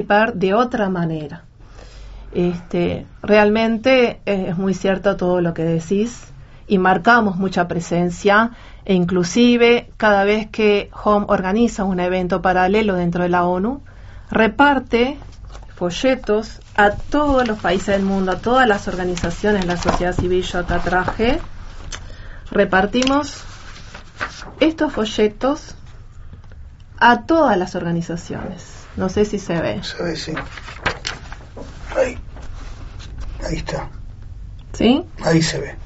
participar de otra manera. Realmente es muy cierto todo lo que decís y marcamos mucha presencia, e inclusive cada vez que HOM organiza un evento paralelo dentro de la ONU, reparte folletos a todos los países del mundo, a todas las organizaciones, la sociedad civil. Yo acá traje, repartimos estos folletos a todas las organizaciones. No sé si se ve. Se ve, sí. Ahí está. ¿Sí? Ahí se ve.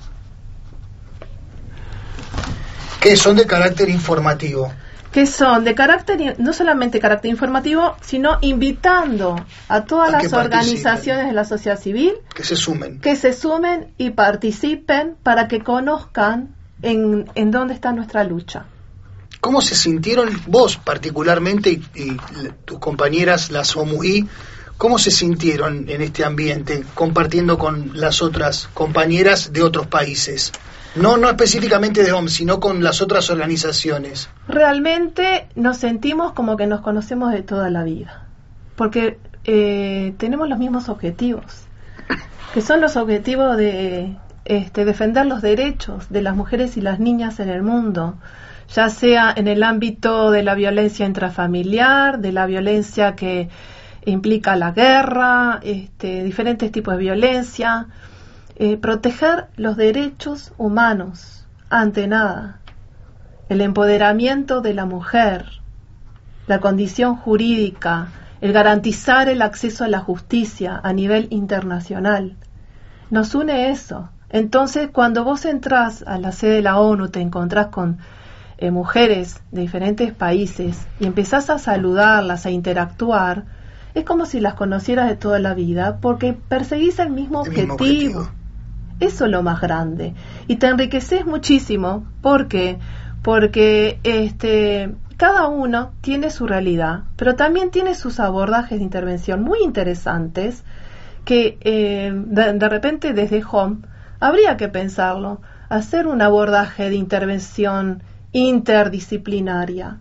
Que son de carácter informativo. Que son de carácter, no solamente carácter informativo, sino invitando a todas las organizaciones de la sociedad civil que se sumen y participen para que conozcan en dónde está nuestra lucha. ¿Cómo se sintieron vos particularmente y tus compañeras, las OMUI, cómo se sintieron en este ambiente compartiendo con las otras compañeras de otros países? No específicamente de OMS, sino con las otras organizaciones. Realmente nos sentimos como que nos conocemos de toda la vida, porque tenemos los mismos objetivos, que son los objetivos de defender los derechos de las mujeres y las niñas en el mundo, ya sea en el ámbito de la violencia intrafamiliar, de la violencia que implica la guerra, diferentes tipos de violencia. Proteger los derechos humanos, ante nada, el empoderamiento de la mujer, la condición jurídica, el garantizar el acceso a la justicia a nivel internacional. Nos une eso. Entonces, cuando vos entrás a la sede de la ONU, te encontrás con mujeres de diferentes países y empezás a saludarlas, a interactuar, es como si las conocieras de toda la vida, porque perseguís el mismo objetivo. Eso es lo más grande. Y te enriqueces muchísimo. ¿Por qué? Porque cada uno tiene su realidad, pero también tiene sus abordajes de intervención muy interesantes que de repente desde HOM habría que pensarlo, hacer un abordaje de intervención interdisciplinaria.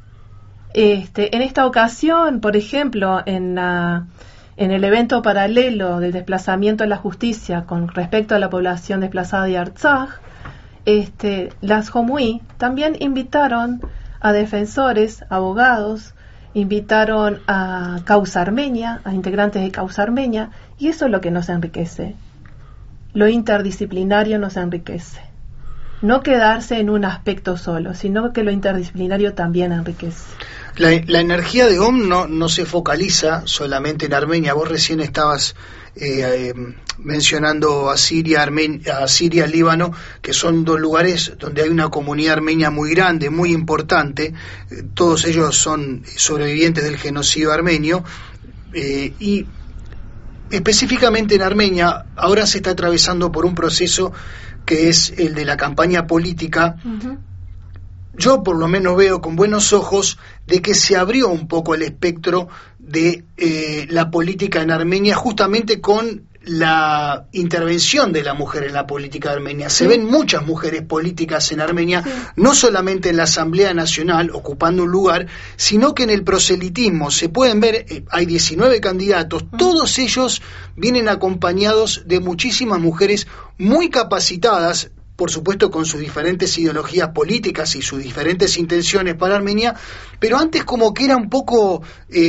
En esta ocasión, por ejemplo, en el evento paralelo del desplazamiento a la justicia con respecto a la población desplazada de Artsaj, las HOMUI también invitaron a defensores, abogados, invitaron a Causa Armenia, a integrantes de Causa Armenia, y eso es lo que nos enriquece. Lo interdisciplinario nos enriquece. No quedarse en un aspecto solo, sino que lo interdisciplinario también enriquece. La energía de OM no se focaliza solamente en Armenia. Vos recién estabas mencionando a Siria, Líbano, que son dos lugares donde hay una comunidad armenia muy grande, muy importante. Todos ellos son sobrevivientes del genocidio armenio. Y específicamente en Armenia, ahora se está atravesando por un proceso que es el de la campaña política. Uh-huh. Yo por lo menos veo con buenos ojos de que se abrió un poco el espectro de la política en Armenia, justamente con la intervención de la mujer en la política de Armenia. Se ven muchas mujeres políticas en Armenia, no solamente en la Asamblea Nacional ocupando un lugar, sino que en el proselitismo. Se pueden ver, hay 19 candidatos, todos ellos vienen acompañados de muchísimas mujeres muy capacitadas, por supuesto con sus diferentes ideologías políticas y sus diferentes intenciones para Armenia, pero antes como que era un poco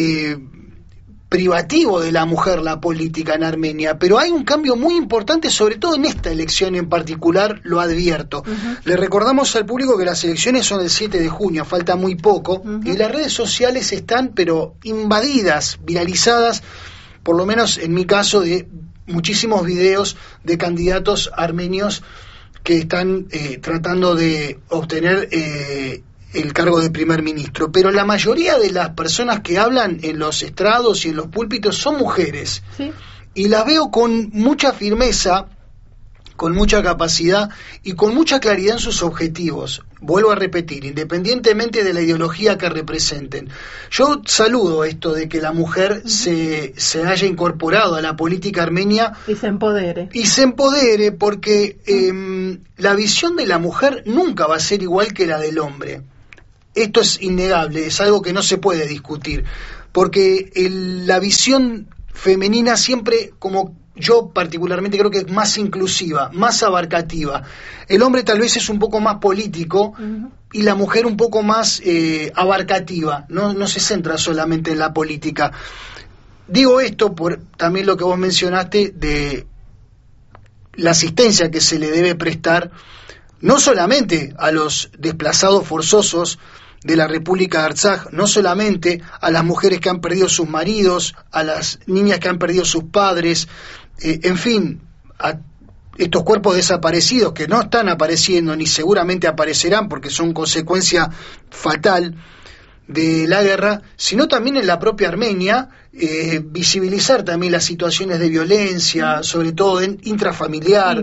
privativo de la mujer la política en Armenia, pero hay un cambio muy importante, sobre todo en esta elección en particular, lo advierto. Uh-huh. Le recordamos al público que las elecciones son el 7 de junio, falta muy poco, uh-huh, y las redes sociales están pero invadidas, viralizadas, por lo menos en mi caso, de muchísimos videos de candidatos armenios que están tratando de obtener el cargo de primer ministro, pero la mayoría de las personas que hablan en los estrados y en los púlpitos son mujeres, ¿sí? Y las veo con mucha firmeza, con mucha capacidad y con mucha claridad en sus objetivos. Vuelvo a repetir, independientemente de la ideología que representen. Yo saludo esto de que la mujer se haya incorporado a la política armenia y se empodere. Y se empodere porque la visión de la mujer nunca va a ser igual que la del hombre. Esto es innegable, es algo que no se puede discutir. porque la visión femenina siempre, como yo particularmente creo que es más inclusiva, más abarcativa. El hombre tal vez es un poco más político y la mujer un poco más abarcativa, no se centra solamente en la política. Digo esto por también lo que vos mencionaste de la asistencia que se le debe prestar no solamente a los desplazados forzosos de la República de Artsaj, no solamente a las mujeres que han perdido sus maridos, a las niñas que han perdido sus padres, en fin, a estos cuerpos desaparecidos que no están apareciendo ni seguramente aparecerán porque son consecuencia fatal de la guerra, sino también en la propia Armenia, visibilizar también las situaciones de violencia, sobre todo intrafamiliar.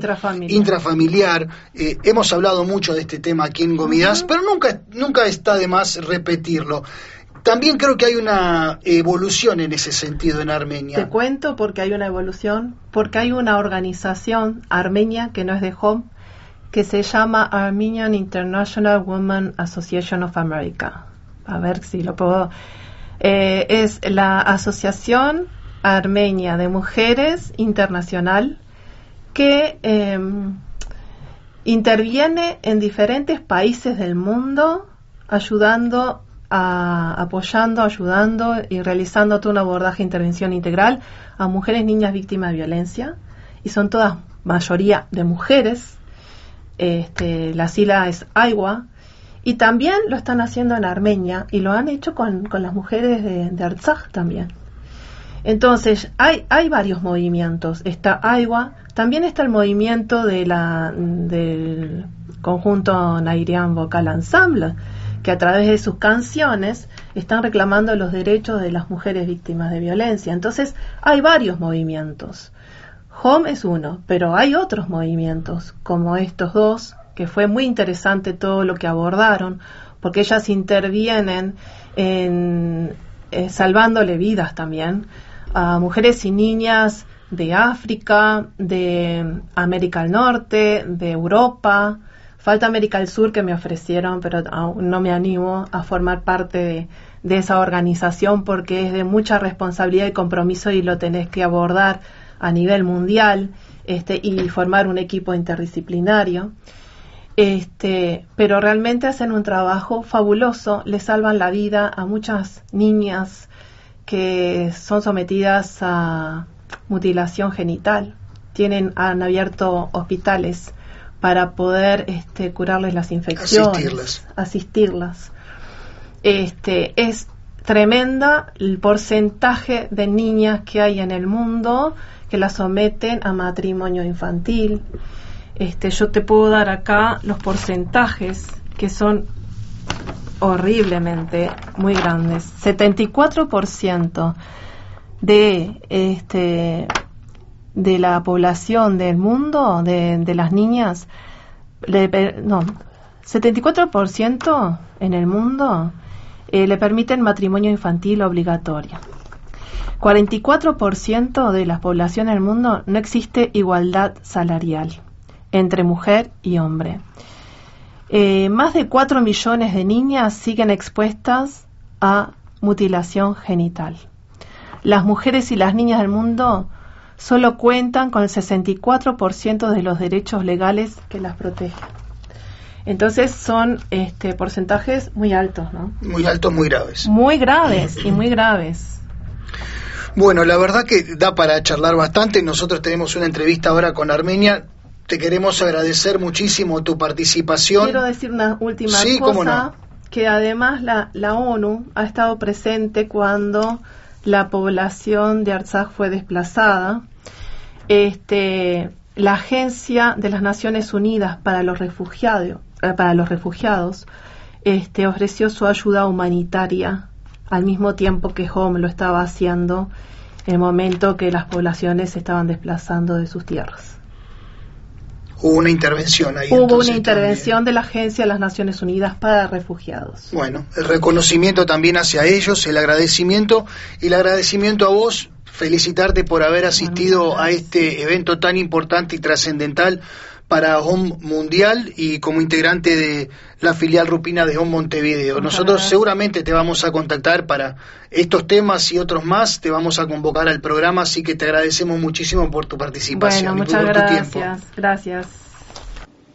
Hemos hablado mucho de este tema aquí en Gomidas, pero nunca está de más repetirlo. También creo que hay una evolución en ese sentido en Armenia. Te cuento porque hay una evolución, porque hay una organización armenia que no es de Home, que se llama Armenian International Women Association of America. A ver si lo puedo... es la Asociación Armenia de Mujeres Internacional que interviene en diferentes países del mundo apoyando y realizando todo un abordaje de intervención integral a mujeres, niñas víctimas de violencia, y son todas mayoría de mujeres. La sigla es AIWA, y también lo están haciendo en Armenia y lo han hecho con las mujeres de Artsaj también. Entonces hay varios movimientos. Está AIWA, también está el movimiento del conjunto Nairian Vocal Ensemble, que a través de sus canciones están reclamando los derechos de las mujeres víctimas de violencia. Entonces hay varios movimientos. Home es uno, pero hay otros movimientos como estos dos, que fue muy interesante todo lo que abordaron, porque ellas intervienen en salvándole vidas también a mujeres y niñas de África, de América del Norte, de Europa. Falta América del Sur, que me ofrecieron, pero aún no me animo a formar parte de esa organización porque es de mucha responsabilidad y compromiso y lo tenés que abordar a nivel mundial y formar un equipo interdisciplinario. Pero realmente hacen un trabajo fabuloso, le salvan la vida a muchas niñas que son sometidas a mutilación genital. Han abierto hospitales para poder curarles las infecciones, asistirlas. Es tremenda el porcentaje de niñas que hay en el mundo que las someten a matrimonio infantil. Yo te puedo dar acá los porcentajes que son horriblemente muy grandes. 74% de la población del mundo, de las niñas, 74% en el mundo le permiten matrimonio infantil obligatorio. 44% de la población del mundo no existe igualdad salarial entre mujer y hombre. Más de 4 millones de niñas siguen expuestas a mutilación genital. Las mujeres y las niñas del mundo solo cuentan con el 64% de los derechos legales que las protegen. Entonces son porcentajes muy altos, ¿no? Muy altos, muy graves. Muy graves y muy graves. Bueno, la verdad que da para charlar bastante. Nosotros tenemos una entrevista ahora con Armenia. Te queremos agradecer muchísimo tu participación. Quiero decir una última cosa, cómo no, que además la ONU ha estado presente cuando la población de Artsaj fue desplazada. La Agencia de las Naciones Unidas para los Refugiados ofreció su ayuda humanitaria al mismo tiempo que Home lo estaba haciendo en el momento que las poblaciones se estaban desplazando de sus tierras. Hubo una intervención ahí. Hubo una intervención de la Agencia de las Naciones Unidas para Refugiados. Bueno, el reconocimiento también hacia ellos, el agradecimiento a vos, felicitarte por haber asistido a este evento tan importante y trascendental para OHM Mundial y como integrante de la filial Rupina de OHM Montevideo. Nosotros seguramente te vamos a contactar para estos temas y otros más, te vamos a convocar al programa, así que te agradecemos muchísimo por tu participación. Bueno, muchas y por gracias. tu tiempo. Gracias.